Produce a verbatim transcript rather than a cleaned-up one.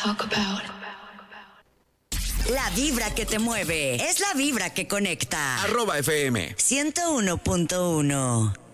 talk about. La vibra que te mueve es la vibra que conecta. Arroba F M ciento uno punto uno.